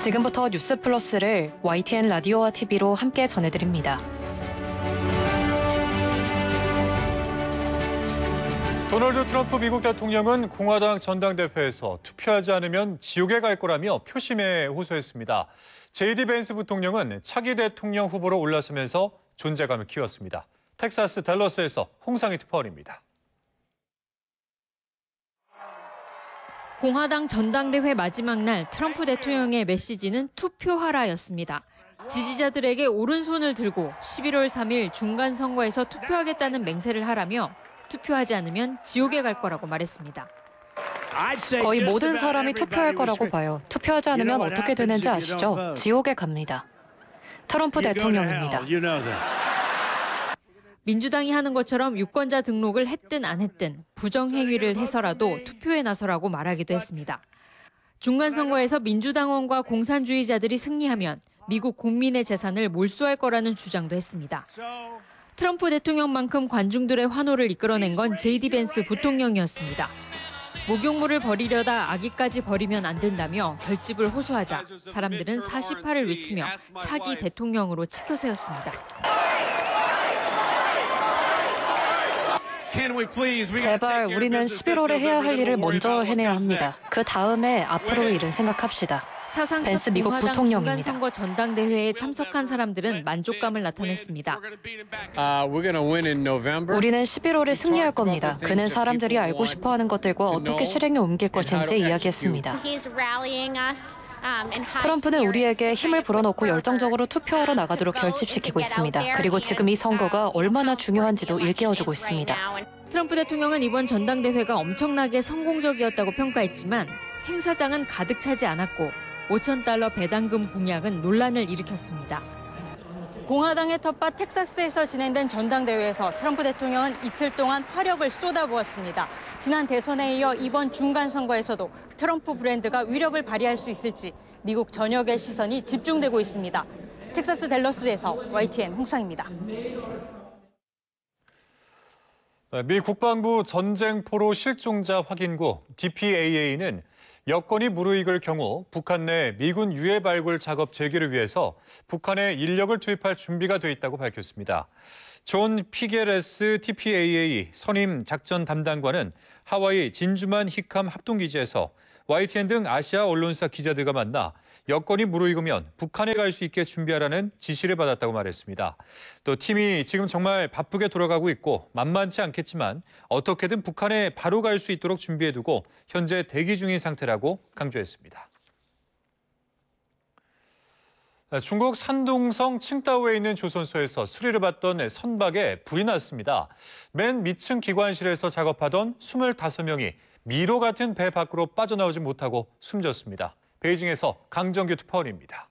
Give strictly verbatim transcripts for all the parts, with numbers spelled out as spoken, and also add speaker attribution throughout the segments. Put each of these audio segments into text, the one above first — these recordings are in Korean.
Speaker 1: 지금부터 뉴스 플러스를 와이티엔 라디오와 티비로 함께 전해드립니다.
Speaker 2: 도널드 트럼프 미국 대통령은 공화당 전당대회에서 투표하지 않으면 지옥에 갈 거라며 표심에 호소했습니다. 제이디 벤스 부통령은 차기 대통령 후보로 올라서면서 존재감을 키웠습니다. 텍사스 댈러스에서 홍상희 특파원입니다.
Speaker 3: 공화당 전당대회 마지막 날 트럼프 대통령의 메시지는 투표하라였습니다. 지지자들에게 오른손을 들고 십일월 삼일 중간선거에서 투표하겠다는 맹세를 하라며 투표하지 않으면 지옥에 갈 거라고 말했습니다.
Speaker 1: 거의 모든 사람이 투표할 거라고 봐요. 투표하지 않으면 어떻게 되는지 아시죠? 지옥에 갑니다. 트럼프 대통령입니다.
Speaker 3: 민주당이 하는 것처럼 유권자 등록을 했든 안 했든 부정행위를 해서라도 투표에 나서라고 말하기도 했습니다. 중간선거에서 민주당원과 공산주의자들이 승리하면 미국 국민의 재산을 몰수할 거라는 주장도 했습니다. 트럼프 대통령만큼 관중들의 환호를 이끌어낸 건 제이디 벤스 부통령이었습니다. 목욕물을 버리려다 아기까지 버리면 안 된다며 결집을 호소하자 사람들은 사십팔을 외치며 차기 대통령으로 치켜세웠습니다.
Speaker 1: 제발 우리는 십일월에 해야 할 일을 먼저 해내야 합니다. 그 다음에 앞으로의 일을 생각합시다.
Speaker 3: 사상
Speaker 1: 벤스
Speaker 3: 첫
Speaker 1: 미국
Speaker 3: 공화당
Speaker 1: 부통령입니다.
Speaker 3: 중간선거 전당대회에 참석한 사람들은 만족감을 나타냈습니다.
Speaker 1: 우리는 십일월에 승리할 겁니다. 그는 사람들이 알고 싶어하는 것들과 어떻게 실행에 옮길 것인지 이야기했습니다. 트럼프는 우리에게 힘을 불어넣고 열정적으로 투표하러 나가도록 결집시키고 있습니다. 그리고 지금 이 선거가 얼마나 중요한지도 일깨워주고 있습니다.
Speaker 3: 트럼프 대통령은 이번 전당대회가 엄청나게 성공적이었다고 평가했지만 행사장은 가득 차지 않았고 오천 달러 배당금 공약은 논란을 일으켰습니다. 공화당의 텃밭 텍사스에서 진행된 전당대회에서 트럼프 대통령은 이틀 동안 화력을 쏟아부었습니다. 지난 대선에 이어 이번 중간선거에서도 트럼프 브랜드가 위력을 발휘할 수 있을지 미국 전역의 시선이 집중되고 있습니다. 텍사스 댈러스에서 와이티엔 홍상입니다.
Speaker 2: 미 국방부 전쟁포로 실종자 확인구 디피에이에이는 여건이 무르익을 경우 북한 내 미군 유해 발굴 작업 재개를 위해서 북한에 인력을 투입할 준비가 돼 있다고 밝혔습니다. 존 피게레스 티피에이에이 선임 작전 담당관은 하와이 진주만 히캄 합동기지에서 와이티엔 등 아시아 언론사 기자들과 만나 여건이 무르익으면 북한에 갈 수 있게 준비하라는 지시를 받았다고 말했습니다. 또 팀이 지금 정말 바쁘게 돌아가고 있고 만만치 않겠지만 어떻게든 북한에 바로 갈 수 있도록 준비해두고 현재 대기 중인 상태라고 강조했습니다. 중국 산둥성 칭다오에 있는 조선소에서 수리를 받던 선박에 불이 났습니다. 맨 밑층 기관실에서 작업하던 스물다섯 명이 미로 같은 배 밖으로 빠져나오지 못하고 숨졌습니다. 베이징에서 강정규 특파원입니다.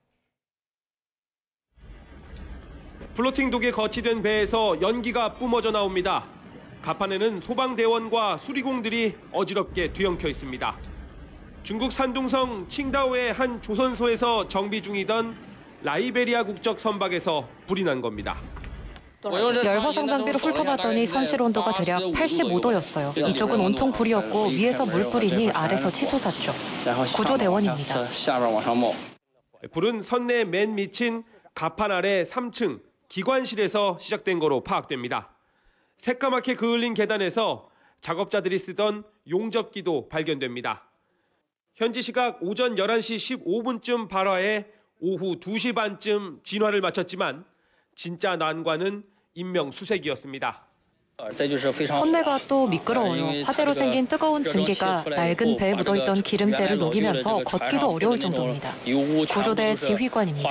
Speaker 4: 플로팅 독에 거치된 배에서 연기가 뿜어져 나옵니다. 갑판에는 소방대원과 수리공들이 어지럽게 뒤엉켜 있습니다. 중국 산둥성 칭다오의 한 조선소에서 정비 중이던 라이베리아 국적 선박에서 불이 난 겁니다.
Speaker 1: 열화상 장비로 훑어봤더니 선실 온도가 대략 팔십오 도였어요. 이쪽은 온통 불이었고 위에서 물 뿌리니 아래서 치솟았죠. 구조대원입니다.
Speaker 4: 불은 선내 맨 밑인 갑판 아래 삼 층 기관실에서 시작된 거로 파악됩니다. 새까맣게 그을린 계단에서 작업자들이 쓰던 용접기도 발견됩니다. 현지 시각 오전 열한 시 십오 분쯤 발화해 오후 두 시 반쯤 진화를 마쳤지만 진짜 난관은 인명수색이었습니다.
Speaker 1: 선내가 또 미끄러워요. 화재로 생긴 뜨거운 증기가 낡은 배에 묻어있던 기름때를 녹이면서 걷기도 어려울 정도입니다. 구조대 지휘관입니다.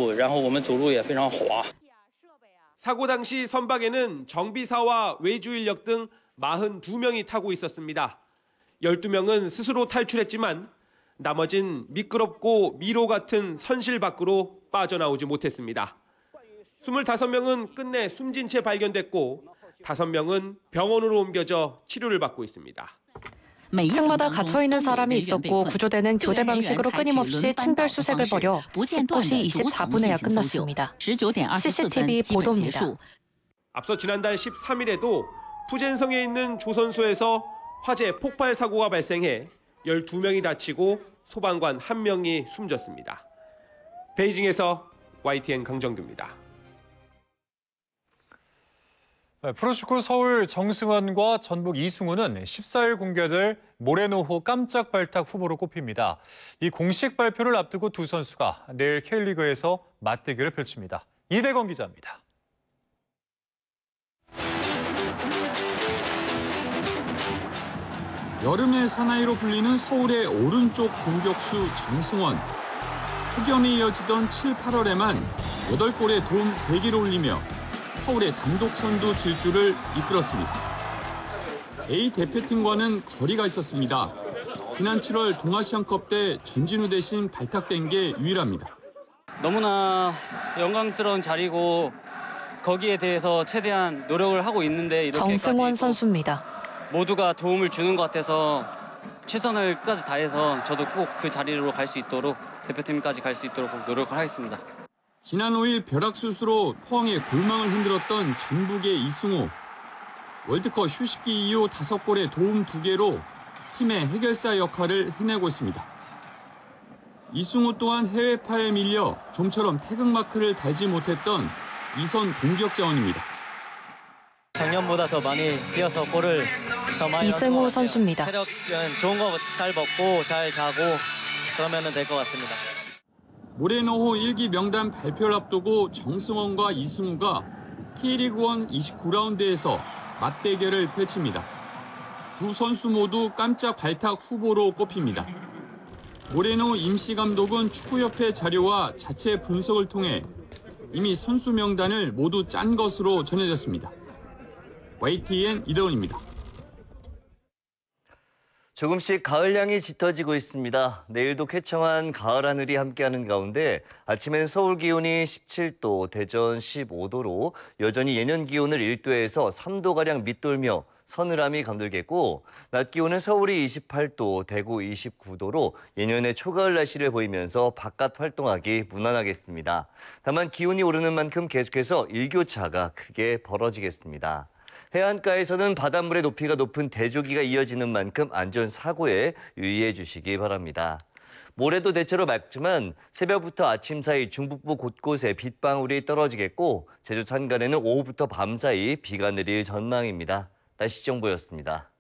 Speaker 4: 사고 당시 선박에는 정비사와 외주인력 등 사십이 명이 타고 있었습니다. 열두 명은 스스로 탈출했지만 나머진 미끄럽고 미로 같은 선실 밖으로 빠져나오지 못했습니다. 스물다섯 명은 끝내 숨진 채 발견됐고 다섯 명은 병원으로 옮겨져 치료를 받고 있습니다.
Speaker 1: 층마다 갇혀있는 사람이 있었고 구조대는 교대 방식으로 끊임없이 층별 수색을 벌여 십구 시 이십사 분에야 끝났습니다. 씨씨티비 보도입니다.
Speaker 4: 앞서 지난달 십삼 일에도 푸젠성에 있는 조선소에서 화재 폭발 사고가 발생해 열두 명이 다치고 소방관 한 명이 숨졌습니다. 베이징에서 와이티엔 강정규입니다.
Speaker 2: 프로축구 서울 정승환과 전북 이승우는 십사 일 공개될 모레노호 깜짝 발탁 후보로 꼽힙니다. 이 공식 발표를 앞두고 두 선수가 내일 K리그에서 맞대결을 펼칩니다. 이대건 기자입니다.
Speaker 5: 여름의 사나이로 불리는 서울의 오른쪽 공격수 정승환. 혹연에 이어지던 칠, 팔월에만 여덟 골에 도움 세 개를 올리며 서울의 단독 선두 질주를 이끌었습니다. A 대표팀과는 거리가 있었습니다. 지난 칠월 동아시안컵 때 전진우 대신 발탁된 게 유일합니다.
Speaker 6: 너무나 영광스러운 자리고 거기에 대해서 최대한 노력을 하고 있는데 이렇게까지
Speaker 1: 정승환 선수입니다.
Speaker 6: 모두가 도움을 주는 것 같아서 최선을 끝까지 다해서 저도 꼭 그 자리로 갈 수 있도록 대표팀까지 갈 수 있도록 꼭 노력을 하겠습니다.
Speaker 5: 지난 오 일 벼락슛으로 포항의 골망을 흔들었던 전북의 이승우. 월드컵 휴식기 이후 다섯 골에 도움 두 개로 팀의 해결사 역할을 해내고 있습니다. 이승우 또한 해외파에 밀려 좀처럼 태극마크를 달지 못했던 이선 공격 자원입니다.
Speaker 7: 작년보다 더 많이 뛰어서 골을 더 많이
Speaker 1: 이승우 선수입니다.
Speaker 7: 체력은 좋은 거 잘 먹고 잘 자고 그러면 될 것 같습니다.
Speaker 5: 모레노호 일 기 명단 발표를 앞두고 정승원과 이승우가 K리그일 이십구 라운드에서 맞대결을 펼칩니다. 두 선수 모두 깜짝 발탁 후보로 꼽힙니다. 모레노 임시 감독은 축구협회 자료와 자체 분석을 통해 이미 선수 명단을 모두 짠 것으로 전해졌습니다. 와이티엔 이대원입니다.
Speaker 8: 조금씩 가을향이 짙어지고 있습니다. 내일도 쾌청한 가을 하늘이 함께하는 가운데 아침엔 서울 기온이 십칠 도, 대전 십오 도로 여전히 예년 기온을 일 도에서 삼 도가량 밑돌며 서늘함이 감돌겠고 낮 기온은 서울이 이십팔 도, 대구 이십구 도로 예년의 초가을 날씨를 보이면서 바깥 활동하기 무난하겠습니다. 다만 기온이 오르는 만큼 계속해서 일교차가 크게 벌어지겠습니다. 해안가에서는 바닷물의 높이가 높은 대조기가 이어지는 만큼 안전사고에 유의해 주시기 바랍니다. 모레도 대체로 맑지만 새벽부터 아침 사이 중북부 곳곳에 빗방울이 떨어지겠고 제주 산간에는 오후부터 밤 사이 비가 내릴 전망입니다. 날씨 정보였습니다.